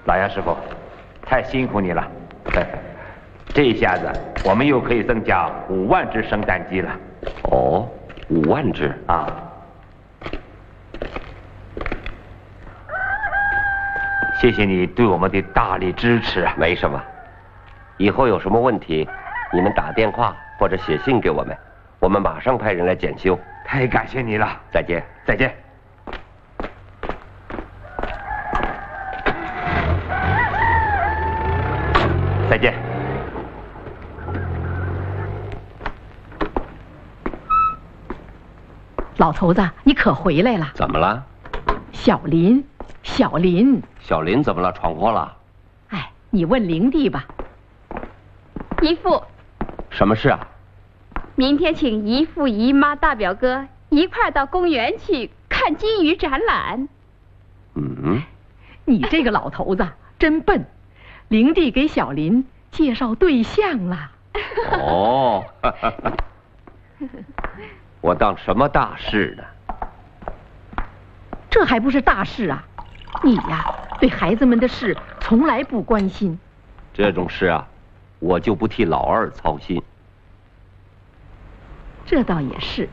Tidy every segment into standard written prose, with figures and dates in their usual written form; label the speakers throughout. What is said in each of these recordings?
Speaker 1: 老杨师傅，太辛苦你了。这一下子，我们又可以增加5万只生蛋鸡了。
Speaker 2: 哦，5万只
Speaker 1: 啊！谢谢你对我们的大力支持啊！
Speaker 2: 没什么，以后有什么问题，你们打电话或者写信给我们，我们马上派人来检修。
Speaker 1: 太感谢你了，
Speaker 2: 再见，
Speaker 1: 再见。再见。
Speaker 3: 老头子，你可回来了？
Speaker 2: 怎么了？
Speaker 3: 小林，小林，
Speaker 2: 小林怎么了？闯祸了？
Speaker 3: 哎，你问灵帝吧。
Speaker 4: 姨父，
Speaker 2: 什么事啊？
Speaker 4: 明天请姨父、姨妈、大表哥一块到公园去看金鱼展览。
Speaker 3: 你这个老头子真笨，灵帝给小林介绍对象了。
Speaker 2: 哦，我当什么大事呢？
Speaker 3: 这还不是大事啊！你呀，对孩子们的事从来不关心。
Speaker 2: 这种事啊，我就不替老二操心。
Speaker 3: 这倒也是。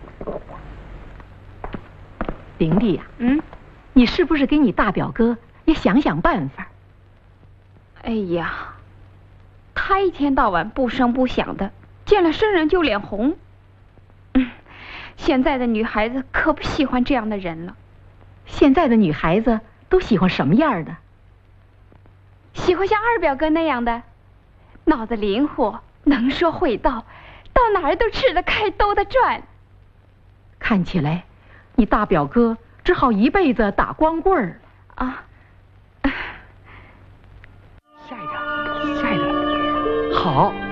Speaker 3: 灵帝呀，你是不是给你大表哥也想想办法？
Speaker 4: 哎呀，他一天到晚不声不响的，见了生人就脸红。现在的女孩子可不喜欢这样的人了。
Speaker 3: 现在的女孩子都喜欢什么样的？
Speaker 4: 喜欢像二表哥那样的，脑子灵活，能说会道，到哪儿都吃得开，兜得转。
Speaker 3: 看起来，你大表哥只好一辈子打光棍儿
Speaker 4: 啊！
Speaker 3: 下一张，下一张，好。